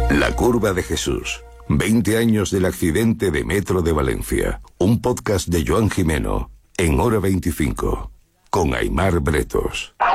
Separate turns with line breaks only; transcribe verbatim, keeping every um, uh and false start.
La curva de Jesús. veinte años del accidente de Metro de Valencia. Un podcast de Joan Jimeno en Hora veinticinco. Con Aimar Bretos.